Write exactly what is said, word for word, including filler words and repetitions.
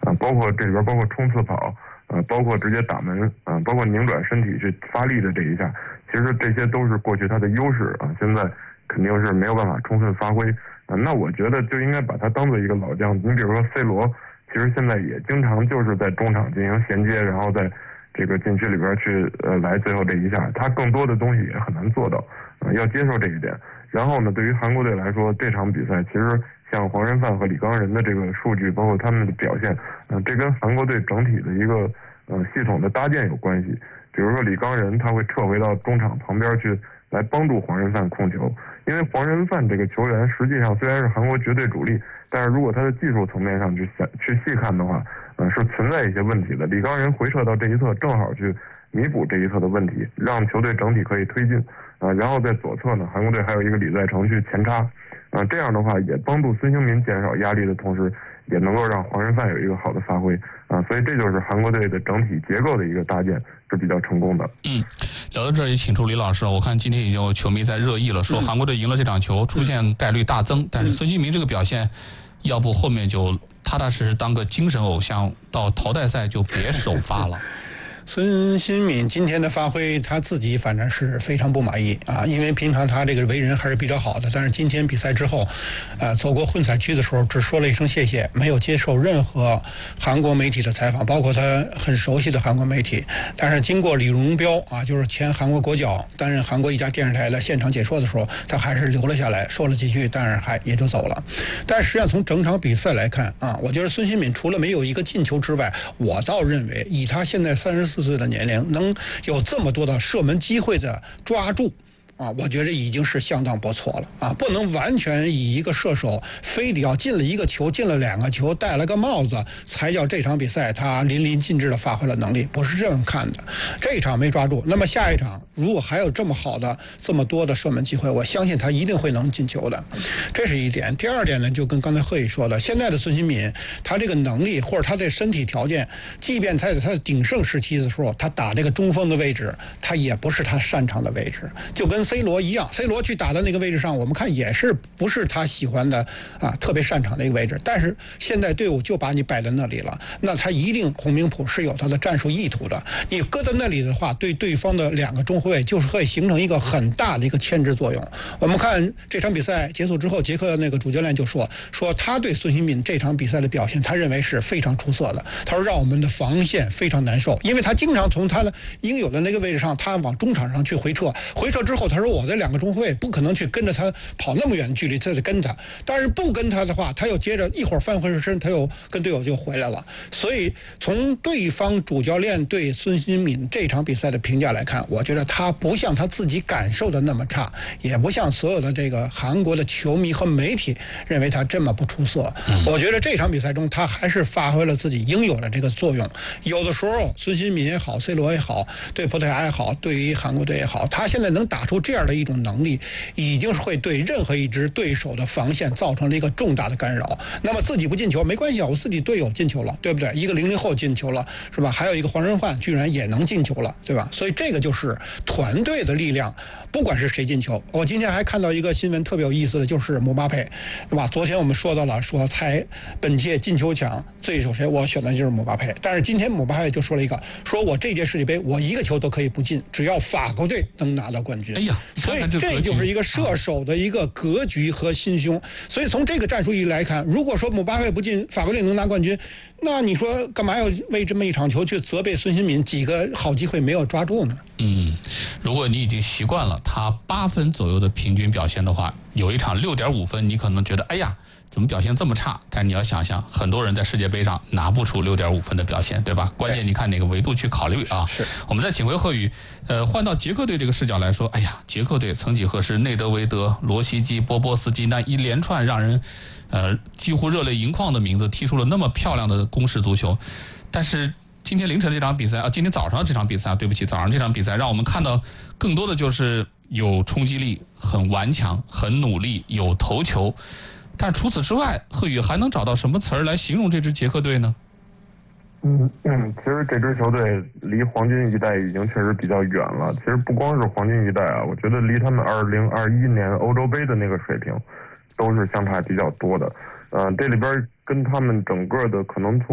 啊，包括这里边包括冲刺跑，呃，包括直接打门，啊，包括拧转身体去发力的这一下，其实这些都是过去他的优势啊，现在肯定是没有办法充分发挥啊。那我觉得就应该把他当做一个老将，你比如说 C 罗，其实现在也经常就是在中场进行衔接，然后在这个禁区里边去呃来最后这一下，他更多的东西也很难做到，啊，要接受这一点。然后呢，对于韩国队来说，这场比赛其实像黄仁范和李刚仁的这个数据，包括他们的表现，嗯、呃，这跟韩国队整体的一个呃系统的搭建有关系。比如说李刚仁他会撤回到中场旁边去来帮助黄仁范控球，因为黄仁范这个球员实际上虽然是韩国绝对主力，但是如果他的技术层面上去想去细看的话，呃是存在一些问题的。李刚仁回撤到这一侧，正好去弥补这一侧的问题，让球队整体可以推进。啊，然后在左侧呢，韩国队还有一个李在成去前插，啊，这样的话也帮助孙兴民减少压力的同时，也能够让黄仁范有一个好的发挥啊，所以这就是韩国队的整体结构的一个搭建是比较成功的。 嗯，聊到这儿也请出李老师，我看今天已经有球迷在热议了，说韩国队赢了这场球，出现概率大增，但是孙兴民这个表现，要不后面就踏踏实实当个精神偶像，到淘汰赛就别首发了。 孙兴敏今天的发挥，他自己反正是非常不满意啊，因为平常他这个为人还是比较好的，但是今天比赛之后，呃，走过混采区的时候，只说了一声谢谢，没有接受任何韩国媒体的采访，包括他很熟悉的韩国媒体。但是经过李荣彪啊，就是前韩国国脚，担任韩国一家电视台的现场解说的时候，他还是留了下来，说了几句，但是还也就走了。但实际上从整场比赛来看啊，我觉得孙兴敏除了没有一个进球之外，我倒认为以他现在三十四岁的年龄，能有这么多的射门机会的抓住啊，我觉得已经是相当不错了啊！不能完全以一个射手非得要进了一个球、进了两个球、戴了个帽子才叫这场比赛他淋漓尽致的发挥了能力，不是这样看的。这一场没抓住，那么下一场如果还有这么好的、这么多的射门机会，我相信他一定会能进球的。这是一点。第二点呢，就跟刚才贺宇说的，现在的孙兴敏他这个能力或者他的身体条件，即便在他的鼎盛时期的时候，他打这个中锋的位置，他也不是他擅长的位置，就跟 C 罗一样 ，C 罗去打的那个位置上，我们看也是不是他喜欢的啊，特别擅长的一个位置。但是现在队伍就把你摆在那里了，那他一定洪明甫是有他的战术意图的。你搁在那里的话，对对方的两个中后卫就是会形成一个很大的一个牵制作用。我们看这场比赛结束之后，捷克那个主教练就说说他对孙兴敏这场比赛的表现，他认为是非常出色的。他说让我们的防线非常难受，因为他经常从他的应有的那个位置上，他往中场上去回撤，回撤之后，他说我这两个中后卫不可能去跟着他跑那么远的距离，这得跟他。但是不跟他的话，他又接着一会儿翻回身，他又跟队友就回来了。所以从对方主教练对孙兴敏这场比赛的评价来看，我觉得他不像他自己感受的那么差，也不像所有的这个韩国的球迷和媒体认为他这么不出色。我觉得这场比赛中他还是发挥了自己应有的这个作用。有的时候孙兴敏也好 ，C 罗也好，对葡萄牙也好，对于韩国队也好，他现在能打出这样的一种能力，已经是会对任何一支对手的防线造成了一个重大的干扰。那么自己不进球没关系啊，我自己队友进球了，对不对？一个零零后进球了，是吧？还有一个黄仁范居然也能进球了，对吧？所以这个就是团队的力量，不管是谁进球。我今天还看到一个新闻特别有意思的，就是姆巴佩，对吧？昨天我们说到了，说猜本届进球奖最有谁，我选的就是姆巴佩。但是今天姆巴佩就说了一个，说我这届世界杯我一个球都可以不进，只要法国队能拿到冠军。 哎呀， 所以这就是一个射手的一个格局和心胸。所以从这个战术意义来看，如果说姆巴佩不进，法国队能拿冠军，那你说干嘛要为这么一场球去责备孙兴敏几个好机会没有抓住呢？ 嗯，如果你已经习惯了他八分左右的平均表现的话，有一场六点五分，你可能觉得哎呀，怎么表现这么差？但是你要想想，很多人在世界杯上拿不出六点五分的表现，对吧？关键你看哪个维度去考虑啊？ 是。 我们再请回贺宇，呃，换到捷克队这个视角来说，哎呀，捷克队曾几何时，内德维德、罗西基、波波斯基那一连串让人呃几乎热泪盈眶的名字，踢出了那么漂亮的攻势足球，但是今天凌晨这场比赛啊，今天早上这场比赛，对不起，早上这场比赛让我们看到更多的就是有冲击力、很顽强、很努力、有头球。但除此之外，贺宇还能找到什么词儿来形容这支捷克队呢？ 嗯嗯，其实这支球队离黄金一代已经确实比较远了。其实不光是黄金一代啊，我觉得离他们二零二一年欧洲杯的那个水平都是相差比较多的。呃，这里边跟他们整个的可能从